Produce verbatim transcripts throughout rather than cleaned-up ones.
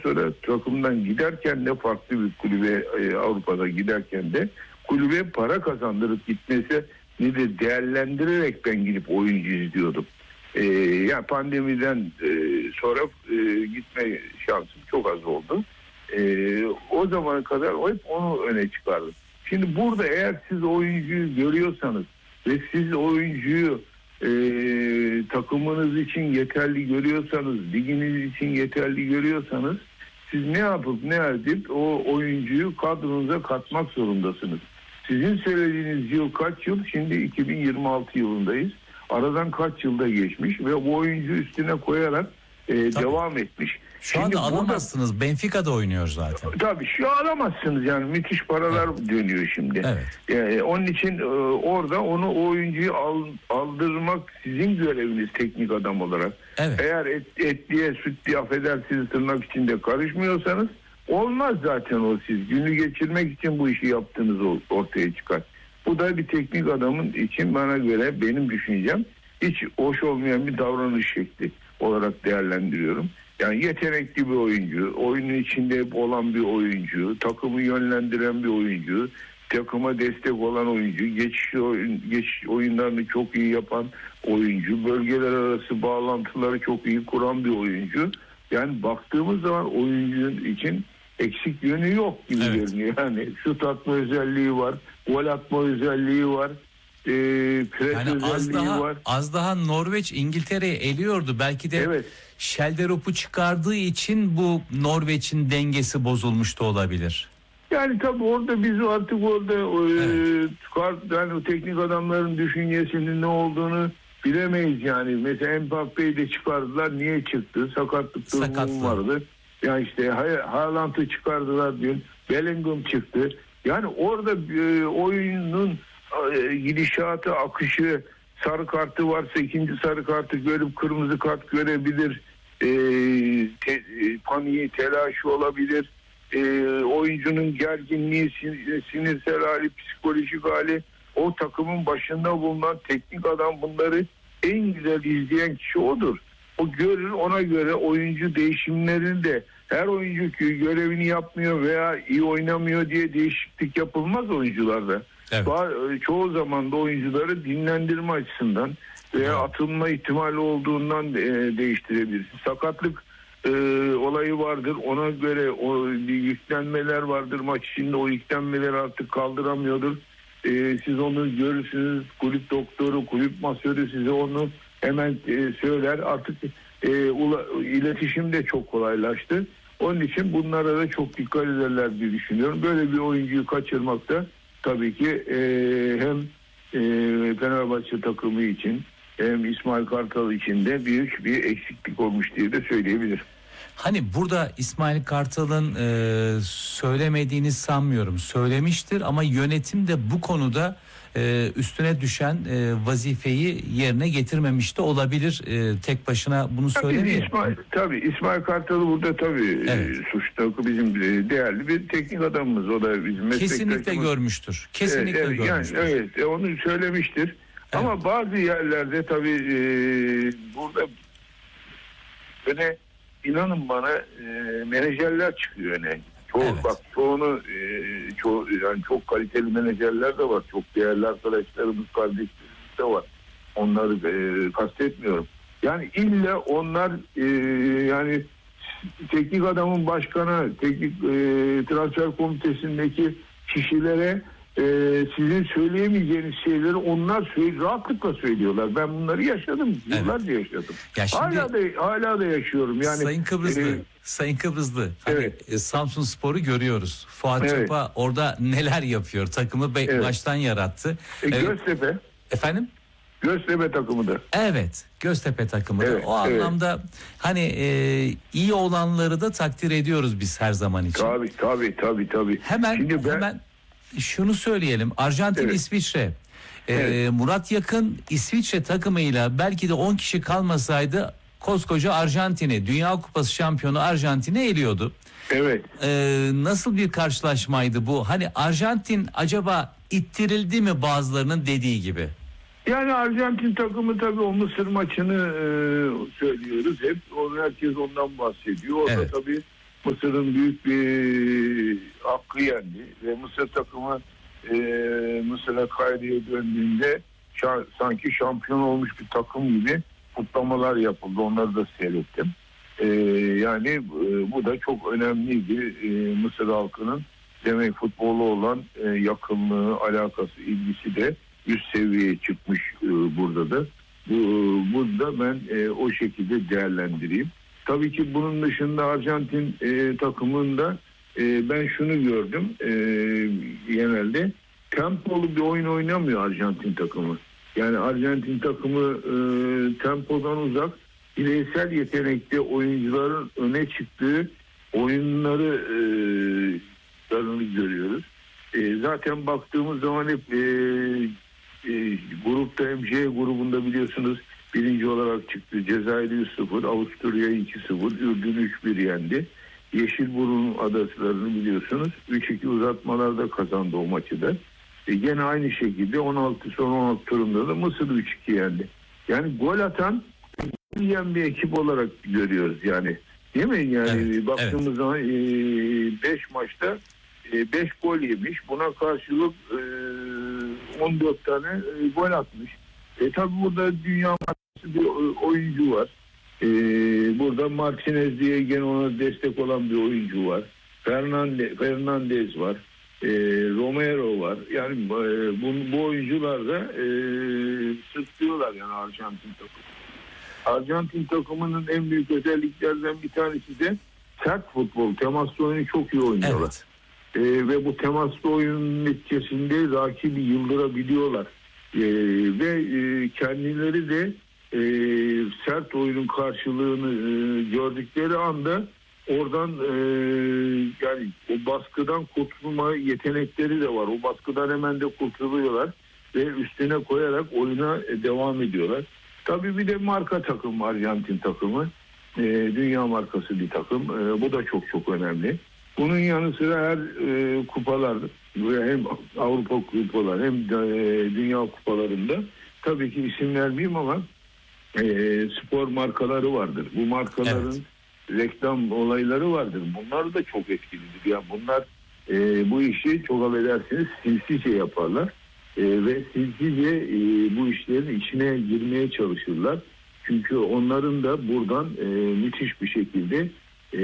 sonra takımdan giderken de farklı bir kulübe e, Avrupa'da giderken de kulübe para kazandırıp gitmesi nedir değerlendirerek ben gidip oyuncu izliyordum. E, ya pandemiden e, sonra e, gitme şansım çok az oldu. E, o zamana kadar hep onu öne çıkardım. Şimdi burada eğer siz oyuncuyu görüyorsanız ve siz oyuncuyu e, takımınız için yeterli görüyorsanız, liginiz için yeterli görüyorsanız siz ne yapıp ne edip o oyuncuyu kadronuza katmak zorundasınız. Sizin söylediğiniz yıl kaç yıl? Şimdi iki bin yirmi altı yılındayız. Aradan kaç yılda geçmiş ve bu oyuncu üstüne koyarak e, devam etmiş. Şu anda Şimdi alamazsınız. Burada, Benfica'da oynuyor zaten. Tabii şu alamazsınız yani müthiş paralar evet. dönüyor şimdi. Evet. Yani onun için e, orada onu o oyuncuyu al, aldırmak sizin göreviniz teknik adam olarak. Evet. Eğer et, etliye sütliye affedersiniz tırnak içinde karışmıyorsanız olmaz zaten o siz. Günü geçirmek için bu işi yaptığınız ortaya çıkar. Bu da bir teknik adamın için bana göre benim düşüncem hiç hoş olmayan bir davranış şekli olarak değerlendiriyorum. Yani yetenekli bir oyuncu, oyunun içinde olan bir oyuncu, takımı yönlendiren bir oyuncu, takıma destek olan oyuncu, geçiş, oyun, geçiş oyunlarını çok iyi yapan oyuncu, bölgeler arası bağlantıları çok iyi kuran bir oyuncu. Yani baktığımız zaman oyuncunun için eksik yönü yok gibi evet. görünüyor. Yani şut atma özelliği var, gol atma özelliği var. E, pres yani az daha, var. az daha Norveç İngiltere'yi eliyordu. Belki de evet. Şelderop'u çıkardığı için bu Norveç'in dengesi bozulmuş da olabilir. Yani tabii orada biz artık orada evet. e, yani o teknik adamların düşüncesinin ne olduğunu bilemeyiz yani. Mesela Mbappe'yi de çıkardılar. Niye çıktı? Sakatlık durumu vardı. Yani işte Haaland'ı çıkardılar dün. Bellingham çıktı. Yani orada e, oyunun e, gidişatı, akışı, sarı kartı varsa ikinci sarı kartı görüp kırmızı kart görebilir. E, te, e, paniği, telaşı olabilir. E, oyuncunun gerginliği, sinirsel hali, psikolojik hali, o takımın başında bulunan teknik adam bunları en güzel izleyen kişi odur. O görür, ona göre oyuncu değişimlerinde her oyuncu görevini yapmıyor veya iyi oynamıyor diye değişiklik yapılmaz oyuncularda. Evet. Çoğu zaman da oyuncuları dinlendirme açısından veya atılma ihtimali olduğundan de, değiştirebilirsin. Sakatlık e, olayı vardır. Ona göre o yüklenmeler vardır. Maç içinde o yüklenmeleri artık kaldıramıyordur. E, siz onu görürsünüz. Kulüp doktoru, kulüp masörü size onu hemen e, söyler. Artık e, ula, iletişim de çok kolaylaştı. Onun için bunlara da çok dikkat ederler diye düşünüyorum. Böyle bir oyuncuyu kaçırmak da tabii ki e, hem e, Fenerbahçe takımı için hem İsmail Kartal için de büyük bir eksiklik olmuş diye de söyleyebilirim. Hani burada İsmail Kartal'ın e, söylemediğini sanmıyorum. Söylemiştir ama yönetim de bu konuda e, üstüne düşen e, vazifeyi yerine getirmemiş de olabilir. E, tek başına bunu söylemiyor. İsmail, tabii İsmail Kartal'ı burada tabii evet. e, suçlu bizim değerli bir teknik adamımız. O da bizim kesinlikle görmüştür. Kesinlikle evet, evet, görmüştür. Yani, evet onu söylemiştir. Evet. Ama bazı yerlerde tabii e, burada böyle inanın bana e, menajerler çıkıyor öne. Çoğu evet. bak çoğunu e, çoğu yani çok kaliteli menajerler de var. Çok değerli arkadaşlarımız, kardeşlerimiz de var. Onları e, kastetmiyorum. Yani illa onlar e, yani teknik adamın başkanı, teknik e, transfer komitesindeki kişilere e, sizin söyleyemeyeceğiniz şeyleri onlar söyle, rahatlıkla söylüyorlar. Ben bunları yaşadım. Evet. Yıllarca yaşadım. Ya şimdi, hala da hala da yaşıyorum. Yani Sayın Kıbrıslı, e, Sayın Kıbrıslı. Hani evet. Samsun Spor'u görüyoruz. Fuat evet. Çapa orada neler yapıyor? Takımı be- evet. baştan yarattı. E, evet. Göztepe. Efendim? Göztepe takımıdır. Evet, Göztepe takımıdır. Evet, o evet. anlamda hani e, iyi olanları da takdir ediyoruz biz her zaman için. Tabii tabii tabii tabii. Hemen Şimdi ben... hemen şunu söyleyelim. Arjantin evet. İsviçre. Ee, evet. Murat Yakın İsviçre takımıyla belki de on kişi kalmasaydı koskoca Arjantin'i, Dünya Kupası şampiyonu Arjantin'i eliyordu. Evet. Ee, nasıl bir karşılaşmaydı bu? Hani Arjantin acaba ittirildi mi bazılarının dediği gibi? Yani Arjantin takımı tabii o Mısır maçını e, söylüyoruz hep. O, herkes ondan bahsediyor. Orada evet. tabii Mısır'ın büyük bir hakkı yendi ve Mısır takımı e, Mısır'a Kahire'ye döndüğünde şa- sanki şampiyon olmuş bir takım gibi kutlamalar yapıldı. Onları da seyrettim. E, yani e, bu da çok önemliydi. E, Mısır halkının demek futbolu olan e, yakınlığı, alakası, ilgisi de üst seviyeye çıkmış e, burada da. Bu, burada ben e, o şekilde değerlendireyim. Tabii ki bunun dışında Arjantin e, takımında e, ben şunu gördüm. E, genelde tempolu bir oyun oynamıyor Arjantin takımı. Yani Arjantin takımı e, tempodan uzak, bireysel yetenekte oyuncuların öne çıktığı oyunları e, görüyoruz. E, zaten baktığımız zaman hep e, e, grupta M C grubunda biliyorsunuz birinci olarak çıktı. Cezayir üç sıfır, Avusturya iki sıfır, Ürdün üç bir yendi. Yeşilburun adaslarını biliyorsunuz. üç iki uzatmalarda kazandı o maçı da. E gene aynı şekilde on altı son on altı turunda da Mısır üç iki yendi. Yani gol atan yiyen bir ekip olarak görüyoruz yani. Değil mi? Yani evet, baktığımız evet. zaman beş maçta beş gol yemiş. Buna karşılık on dört tane gol atmış. E tabi burada dünya markası bir oyuncu var. E, burada Martinez diye gene ona destek olan bir oyuncu var. Fernandez, Fernandez var. E, Romero var. Yani e, bu, bu oyuncular da e, sırtlıyorlar yani Arjantin takımı. Arjantin takımının en büyük özelliklerden bir tanesi de sert futbol. Temaslı oyunu çok iyi oynuyorlar. Evet. E, ve bu temaslı oyunun neticesinde rakibi yıldırabiliyorlar. E, ve e, kendileri de e, sert oyunun karşılığını e, gördükleri anda oradan e, yani o baskıdan kurtulma yetenekleri de var. O baskıdan hemen de kurtuluyorlar ve üstüne koyarak oyuna devam ediyorlar. Tabii bir de marka takım Arjantin takımı. E, dünya markası bir takım. E, bu da çok çok önemli. Bunun yanı sıra her e, kupalar hem Avrupa kupalar hem de, e, dünya kupalarında tabii ki isim vermeyeyim ama e, spor markaları vardır. Bu markaların evet. reklam olayları vardır. Bunlar da çok etkilidir. Yani bunlar e, bu işi çok affedersiniz sinsice yaparlar. E, ve sinsice e, bu işlerin içine girmeye çalışırlar. Çünkü onların da buradan e, müthiş bir şekilde e,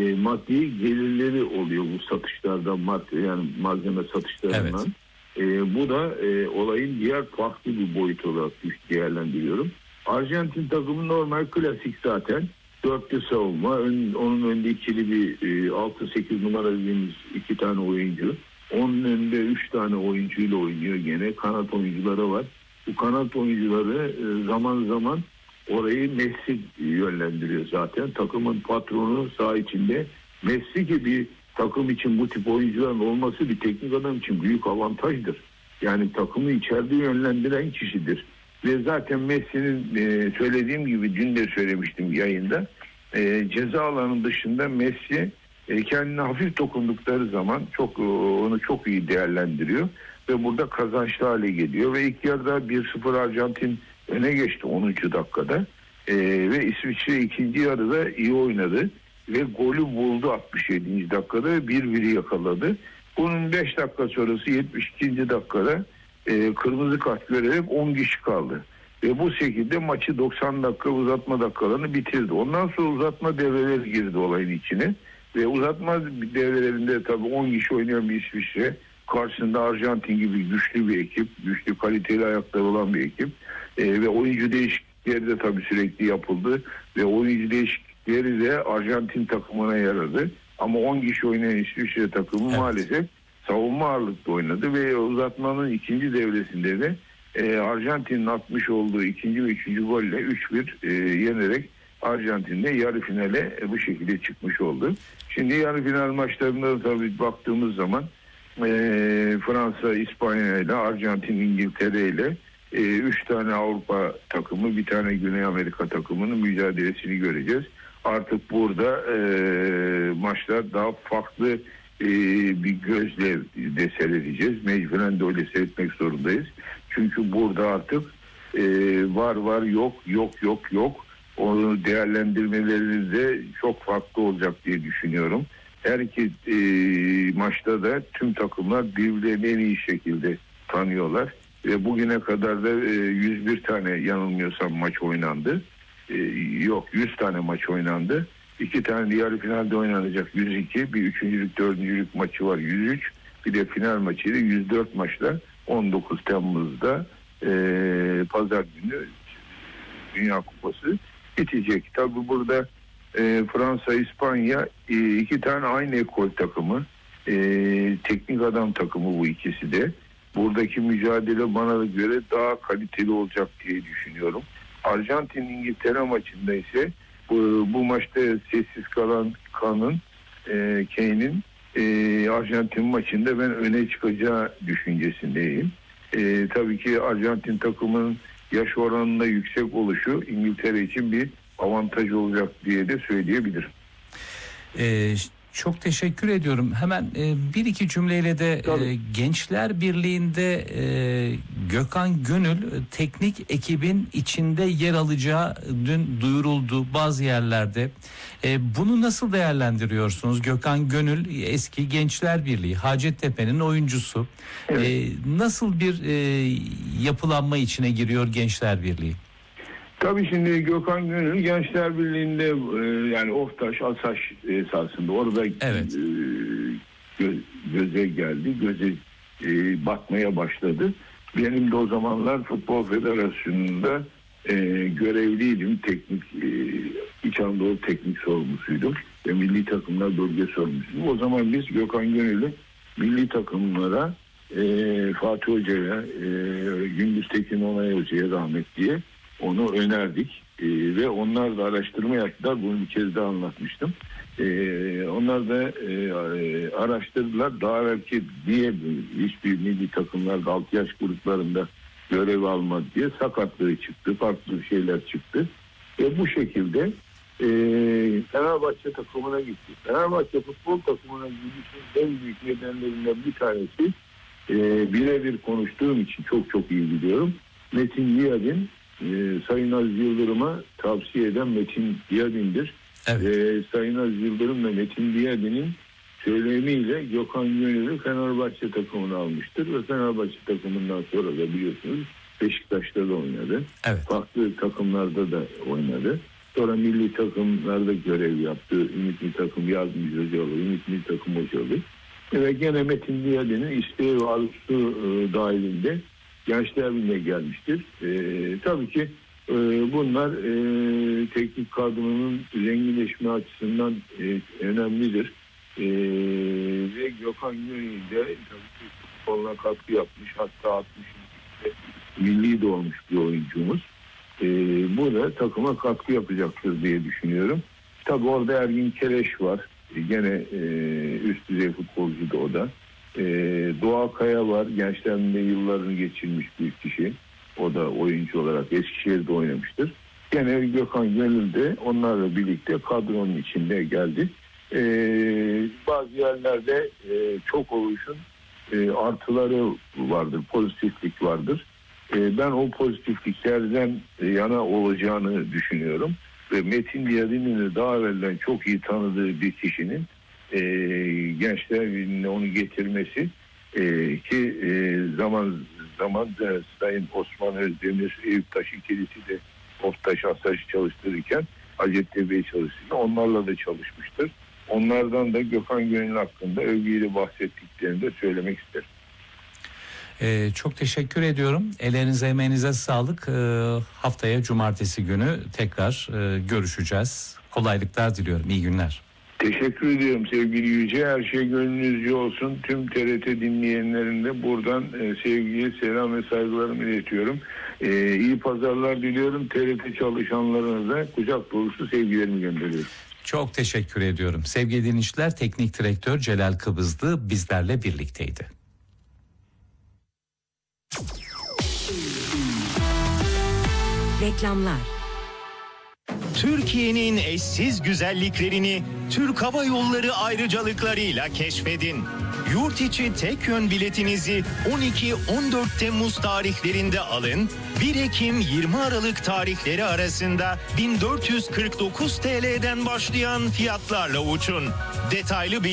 maddi gelirleri oluyor bu satışlardan, madde yani malzeme satışlarından. Evet. E, bu da e, olayın diğer farklı bir boyut olarak değerlendiriyorum. Arjantin takımı normal klasik zaten. Dörtlü savunma, ön, onun önünde ikili bir e, altı sekiz numara dediğimiz iki tane oyuncu. Onun önünde üç tane oyuncuyla oynuyor gene. Kanat oyuncuları var. Bu kanat oyuncuları e, zaman zaman orayı Messi yönlendiriyor zaten. Takımın patronu saha içinde. Messi gibi takım için bu tip oyuncuların olması bir teknik adam için büyük avantajdır. Yani takımı içeride yönlendiren kişidir. Ve zaten Messi'nin e, söylediğim gibi dün de söylemiştim yayında. E, ceza alanının dışında Messi e, kendine hafif dokundukları zaman çok onu çok iyi değerlendiriyor. Ve burada kazançlı hale geliyor. Ve ilk yarıda bir sıfır Arjantin öne geçti onuncu dakikada. Ee, ve İsviçre ikinci yarıda iyi oynadı. Ve golü buldu altmış yedinci dakikada. bir biri yakaladı. Bunun beş dakika sonrası yetmiş ikinci dakikada e, kırmızı kart görerek on kişi kaldı. Ve bu şekilde maçı doksan dakika uzatma dakikalarını bitirdi. Ondan sonra uzatma devreleri girdi olayın içine. Ve uzatma devrelerinde tabii on kişi oynayan bir İsviçre. Karşısında Arjantin gibi güçlü bir ekip, güçlü kaliteli ayakları olan bir ekip e, ve oyuncu değişiklikleri de tabii sürekli yapıldı ve oyuncu değişiklikleri de Arjantin takımına yaradı. Ama on kişi oynayan İsviçre takımı evet. maalesef savunma ağırlıklı oynadı ve uzatmanın ikinci devresinde de e, Arjantin'in atmış olduğu ikinci ve üçüncü golle üç bir e, yenerek Arjantin'de yarı finale e, bu şekilde çıkmış oldu. Şimdi yarı final maçlarında tabii baktığımız zaman E, Fransa, İspanya ile Arjantin, İngiltere ile e, üç tane Avrupa takımı, bir tane Güney Amerika takımının mücadelesini göreceğiz. Artık burada e, maçlar daha farklı e, bir gözle de seyredeceğiz. Mecburen de öyle seyretmek zorundayız. Çünkü burada artık e, var var yok yok yok yok onu değerlendirmeleri de çok farklı olacak diye düşünüyorum. Her iki e, maçta da tüm takımlar birbirlerini en iyi şekilde tanıyorlar. Ve bugüne kadar da e, yüz bir tane yanılmıyorsam maç oynandı. E, yok yüz tane maç oynandı. İki tane yarı finalde oynanacak yüz iki. Bir üçüncülük dördüncülük maçı var yüz üç. Bir de final maçıydı yüz dört maçla on dokuz Temmuz'da e, pazar günü Dünya Kupası bitecek. Tabi burada e, Fransa, İspanya e, iki tane aynı ekol takımı. E, teknik adam takımı bu ikisi de. Buradaki mücadele bana göre daha kaliteli olacak diye düşünüyorum. Arjantin-İngiltere maçında ise bu, bu maçta sessiz kalan Kan'ın, e, Kane'in e, Arjantin maçında ben öne çıkacağı düşüncesindeyim. E, tabii ki Arjantin takımının yaş oranında yüksek oluşu İngiltere için bir avantaj olacak diye de söyleyebilirim. Ee, çok teşekkür ediyorum. Hemen e, bir iki cümleyle de e, Gençler Birliği'nde e, Gökhan Gönül e, teknik ekibin içinde yer alacağı dün duyuruldu bazı yerlerde. E, bunu nasıl değerlendiriyorsunuz? Gökhan Gönül eski Gençler Birliği, Hacettepe'nin oyuncusu. Evet. E, nasıl bir e, yapılanma içine giriyor Gençler Birliği? Tabii şimdi Gökhan Gönül Gençler Birliği'nde e, yani Oftaş, Asaş esasında orada evet. e, gö, göze geldi, göze e, batmaya başladı. Benim de o zamanlar Futbol Federasyonu'nda e, görevliydim. Teknik, e, İç Anadolu teknik sorumlusuydum ve milli takımlar bölge sorumlusuydum. O zaman biz Gökhan Gönül'ü milli takımlara e, Fatih Hoca'ya, e, Gündüz Tekin Onay Hoca'ya rahmet diye onu önerdik ee, ve onlar da araştırma yaptılar. Bunu bir kez daha anlatmıştım. Ee, onlar da e, araştırdılar. Daha belki diye hiçbir milli takımlarda altı yaş gruplarında görev almadı diye sakatlığı çıktı. Farklı şeyler çıktı. Ve bu şekilde e, Fenerbahçe takımına gitti. Fenerbahçe futbol takımına gidişin en büyük nedenlerinden bir tanesi e, birebir konuştuğum için çok çok iyi biliyorum. Metin Diyadin Ee, Sayın Aziz Yıldırım'a tavsiye eden Metin Diyadin'dir. Evet. Ee, Sayın Aziz Yıldırım ve Metin Diyadin'in söylemiyle Gökhan Gönül'ü Fenerbahçe takımına almıştır ve Fenerbahçe takımından sonra da biliyorsunuz Beşiktaş'ta da oynadı. Evet. Farklı takımlarda da oynadı. Sonra milli takımlarda görev yaptı. Ümit Milli Takım yardımcı hocalı, Ümit Milli Takım hocalı. Ve gene Metin Diyadin'in isteği ve arzusu e, dahilinde Gençler Birliği'ne gelmiştir. Ee, tabii ki e, bunlar e, teknik kadronun zenginleşme açısından e, önemlidir. E, ve Gökhan Gönül de futboluna katkı yapmış. Hatta altmışıncı milli de olmuş bir oyuncumuz. E, bu da takıma katkı yapacaktır diye düşünüyorum. Tabii orada Ergin Keleş var. E, gene e, üst düzey futbolcu da o da. Ee, Doğa Kaya var. Gençlerinde yıllarını geçirmiş bir kişi. O da oyuncu olarak Eskişehir'de oynamıştır. Gene Gökhan Gönül de onlarla birlikte kadronun içinde geldi. Ee, bazı yerlerde e, çok oluşun e, artıları vardır. Pozitiflik vardır. E, ben o pozitifliklerden e, yana olacağını düşünüyorum. Ve Metin Diyadin'in de daha evvelden çok iyi tanıdığı bir kişinin E, Gençler Birliği'ne onu getirmesi e, ki e, zaman zaman da Sayın Osman Özdemir, Eyüp Taş ikilisi de Oftaş Asaç'ı çalıştırırken Hacettepe'yi çalıştırırken onlarla da çalışmıştır. Onlardan da Gökhan Gönül hakkında övgüyle bahsettiklerini de söylemek isterim. Ee, çok teşekkür ediyorum. Ellerinize emeğinize sağlık. Ee, haftaya cumartesi günü tekrar e, görüşeceğiz. Kolaylıklar diliyorum. İyi günler. Teşekkür ediyorum sevgili Yüce. Her şey gönlünüzce olsun. Tüm T R T dinleyenlerine buradan e, sevgiye selam ve saygılarımı iletiyorum. E, iyi pazarlar diliyorum. T R T çalışanlarına da kucak dolusu sevgilerimi gönderiyorum. Çok teşekkür ediyorum. Sevgili dinleyiciler, Teknik Direktör Celal Kıbızlı bizlerle birlikteydi. Reklamlar. Türkiye'nin eşsiz güzelliklerini Türk Hava Yolları ayrıcalıklarıyla keşfedin. Yurt içi tek yön biletinizi on iki on dört Temmuz tarihlerinde alın. bir Ekim yirmi Aralık tarihleri arasında bin dört yüz kırk dokuz T L'den başlayan fiyatlarla uçun. Detaylı bilgi